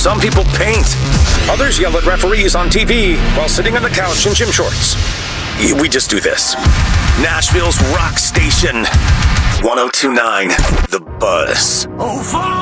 Some people paint. Others yell at referees on TV while sitting on the couch in gym shorts. We just do this. Nashville's rock station. 102.9 The Buzz. Oh,